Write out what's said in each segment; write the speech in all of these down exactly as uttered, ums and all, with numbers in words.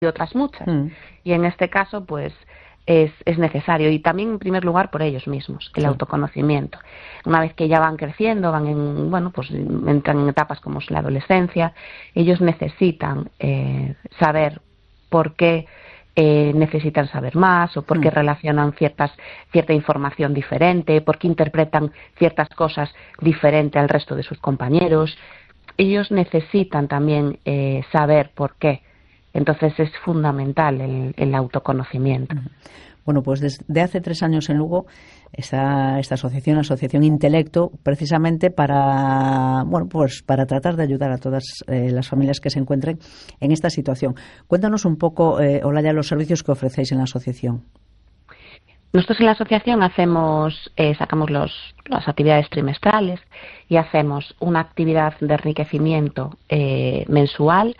otras muchas. Mm. Y en este caso, pues, es, es necesario. Y también, en primer lugar, por ellos mismos, el sí. autoconocimiento. Una vez que ya van creciendo, van en, bueno, pues entran en etapas como es la adolescencia, ellos necesitan eh, saber por qué eh, necesitan saber más, o por qué mm. relacionan ciertas, cierta información diferente, por qué interpretan ciertas cosas diferente al resto de sus compañeros. Ellos necesitan también eh, saber por qué. Entonces es fundamental el, el autoconocimiento. Bueno, pues desde hace tres años en Lugo está esta asociación, Asociación Intelecto, precisamente para, bueno, pues para tratar de ayudar a todas eh, las familias que se encuentren en esta situación. Cuéntanos un poco, eh, Olaya, los servicios que ofrecéis en la asociación. Nosotros en la asociación hacemos, eh, sacamos los, las actividades trimestrales y hacemos una actividad de enriquecimiento eh, mensual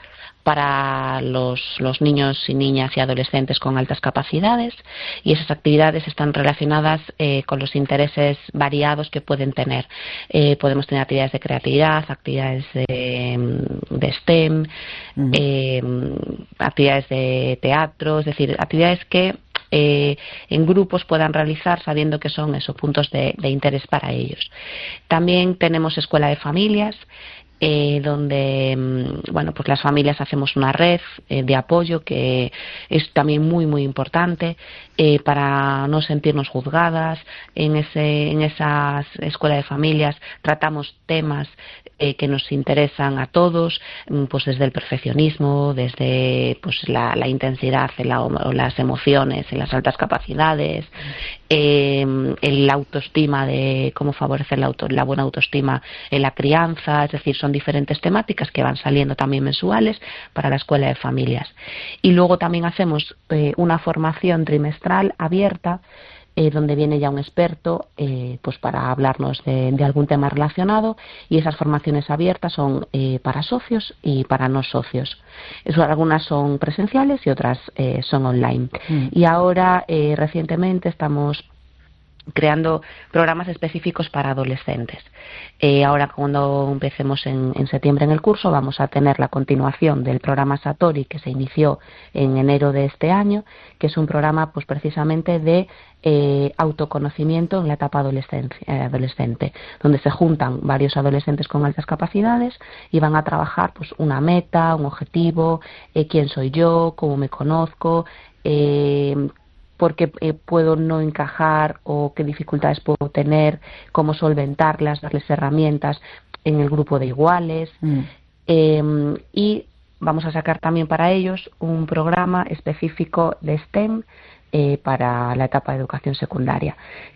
para los, los niños y niñas y adolescentes con altas capacidades, y esas actividades están relacionadas eh, con los intereses variados que pueden tener. Eh, podemos tener actividades de creatividad, actividades de, de STEM, uh-huh. eh, actividades de teatro, es decir, actividades que Eh, en grupos puedan realizar sabiendo que son esos puntos de, de interés para ellos. También tenemos escuela de familias, eh, donde bueno, pues las familias hacemos una red eh, de apoyo que es también muy muy importante eh, para no sentirnos juzgadas. En ese en esas escuela de familias tratamos temas eh, que nos interesan a todos, pues desde el perfeccionismo, desde pues la, la intensidad en la, o las emociones en las altas capacidades, eh, la autoestima, de cómo favorecer la, auto, la buena autoestima en la crianza. Es decir, son diferentes temáticas que van saliendo también mensuales para la escuela de familias. Y luego también hacemos eh, una formación trimestral abierta, Eh, donde viene ya un experto eh, pues para hablarnos de, de algún tema relacionado, y esas formaciones abiertas son eh, para socios y para no socios. Eso, algunas son presenciales y otras eh, son online. Mm. Y ahora eh, recientemente estamos creando programas específicos para adolescentes. Eh, ahora, cuando empecemos en, en septiembre en el curso, vamos a tener la continuación del programa Satori, que se inició en enero de este año, que es un programa pues precisamente de eh, autoconocimiento en la etapa adolescente, eh, adolescente, donde se juntan varios adolescentes con altas capacidades y van a trabajar pues una meta, un objetivo, eh, quién soy yo, cómo me conozco, eh, por qué eh, puedo no encajar o qué dificultades puedo tener, cómo solventarlas, darles herramientas en el grupo de iguales. Mm. Eh, y vamos a sacar también para ellos un programa específico de STEM eh, para la etapa de educación secundaria,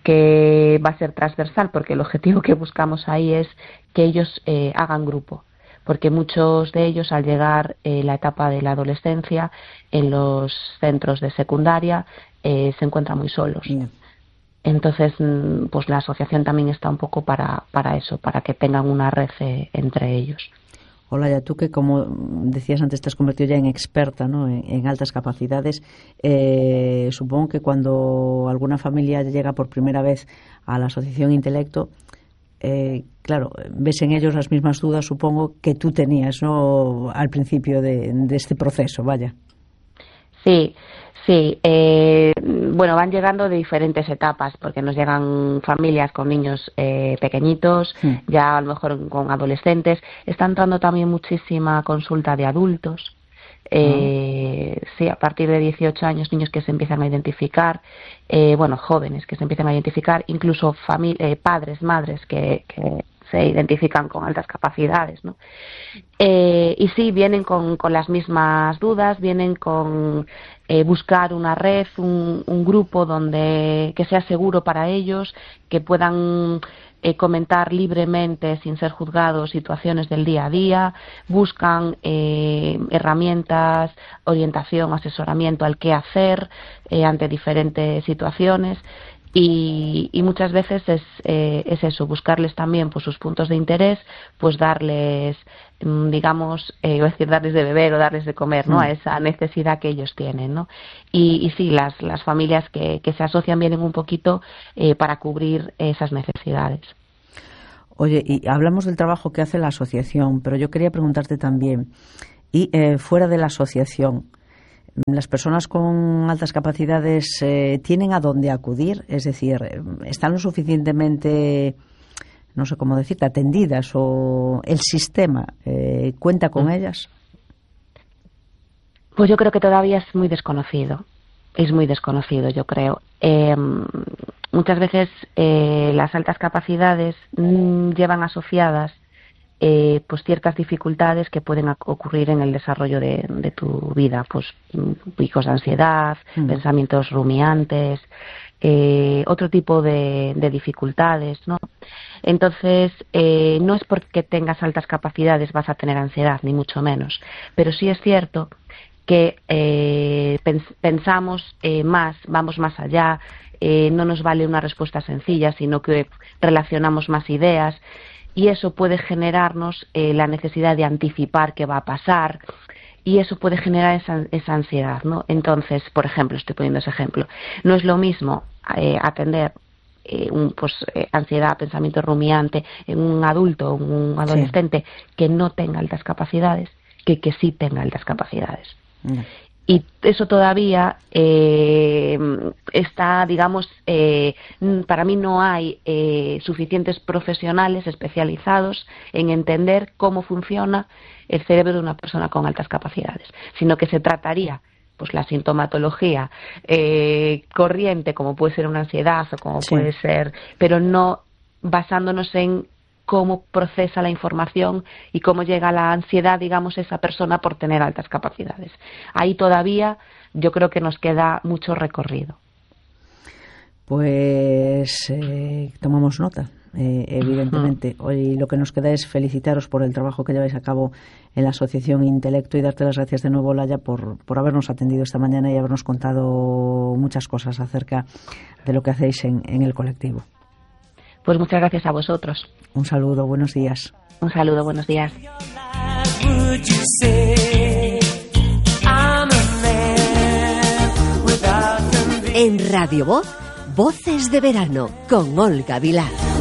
que va a ser transversal, porque el objetivo que buscamos ahí es que ellos eh, hagan grupo, porque muchos de ellos, al llegar eh, la etapa de la adolescencia en los centros de secundaria, eh, se encuentran muy solos. Yeah. Entonces, pues la asociación también está un poco para, para eso, para que tengan una red eh, entre ellos. Olaya, tú que, como decías antes, te has convertido ya en experta, ¿no?, en, en altas capacidades. Eh, supongo que cuando alguna familia llega por primera vez a la Asociación Intelecto, Eh, claro, ves en ellos las mismas dudas, supongo, que tú tenías, ¿no?, al principio de, de este proceso, vaya. Sí, sí. Eh, bueno, van llegando de diferentes etapas, porque nos llegan familias con niños eh, pequeñitos, sí. Ya a lo mejor con adolescentes. Está entrando también muchísima consulta de adultos. Eh, uh-huh. Sí, a partir de dieciocho años, niños que se empiezan a identificar, eh, bueno, jóvenes que se empiezan a identificar, incluso famili- eh, padres, madres que, que se identifican con altas capacidades, ¿no? Eh, y sí, vienen con, con las mismas dudas, vienen con eh, buscar una red, un, un grupo donde que sea seguro para ellos, que puedan Eh, comentar libremente, sin ser juzgados, situaciones del día a día. Buscan eh, herramientas, orientación, asesoramiento al qué hacer eh, ante diferentes situaciones. Y, y muchas veces es, eh, es eso, buscarles también pues sus puntos de interés, pues darles, digamos, eh, iba a decir darles de beber o darles de comer, ¿no?, mm. a esa necesidad que ellos tienen, ¿no? Y, y sí, las, las familias que, que se asocian vienen un poquito eh, para cubrir esas necesidades. Oye, y hablamos del trabajo que hace la asociación, pero yo quería preguntarte también, y eh, fuera de la asociación, las personas con altas capacidades eh, tienen a dónde acudir, es decir, están lo suficientemente, no sé cómo decirte, atendidas, o el sistema eh, cuenta con ellas. Pues yo creo que todavía es muy desconocido, es muy desconocido, yo creo. Eh, muchas veces eh, las altas capacidades mmm, llevan asociadas eh, pues ciertas dificultades que pueden ocurrir en el desarrollo de, de tu vida, pues picos de ansiedad, mm. pensamientos rumiantes, eh, otro tipo de, de dificultades, ¿no? Entonces, eh, no es porque tengas altas capacidades vas a tener ansiedad, ni mucho menos, pero sí es cierto que eh, pens- pensamos eh, más, vamos más allá, eh, no nos vale una respuesta sencilla, sino que relacionamos más ideas, y eso puede generarnos eh, la necesidad de anticipar qué va a pasar, y eso puede generar esa, esa ansiedad, ¿no? Entonces, por ejemplo, estoy poniendo ese ejemplo, no es lo mismo eh, atender eh, un, pues, eh, ansiedad, pensamiento rumiante en un adulto, un adolescente sí. que no tenga altas capacidades, que que sí tenga altas capacidades. Mm. Y eso todavía eh, está, digamos, eh, para mí no hay eh, suficientes profesionales especializados en entender cómo funciona el cerebro de una persona con altas capacidades, sino que se trataría pues la sintomatología eh, corriente, como puede ser una ansiedad o como sí. puede ser, pero no basándonos en cómo procesa la información y cómo llega la ansiedad, digamos, esa persona por tener altas capacidades. Ahí todavía yo creo que nos queda mucho recorrido. Pues eh, tomamos nota, eh, evidentemente. Uh-huh. Hoy lo que nos queda es felicitaros por el trabajo que lleváis a cabo en la Asociación Intelecto y darte las gracias de nuevo, Olaya, por, por habernos atendido esta mañana y habernos contado muchas cosas acerca de lo que hacéis en, en el colectivo. Pues muchas gracias a vosotros. Un saludo, buenos días. Un saludo, buenos días. En Radio Voz, Voces de Verano, con Olga Vilar.